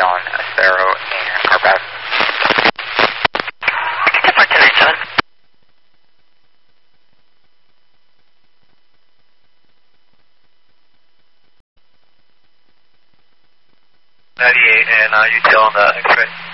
on Sparrow and Carpath. Depart 1097. 98 and UTL on the X-ray.